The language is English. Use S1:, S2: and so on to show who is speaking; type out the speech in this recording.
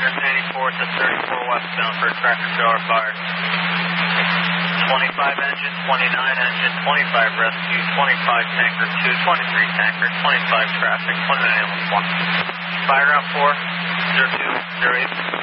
S1: 84 to 34 westbound for traffic shower fire. 25 engine, 29 engine, 25 rescue, 25 tanker 2, 23 tanker, 25 traffic, 29 ambulance 1. Fire out 4, 02, 08.